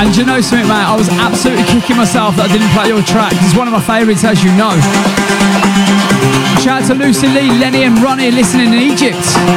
And do you know something, mate? I was absolutely kicking myself that I didn't play your track. It's one of my favourites, as you know. Shout out to Lucy Lee, Lenny and Ronnie listening in Egypt.